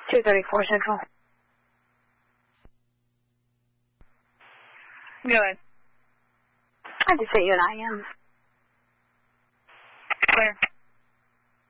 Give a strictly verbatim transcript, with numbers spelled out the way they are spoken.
two thirty-four Central. Go ahead. I just sent you an I M. Where?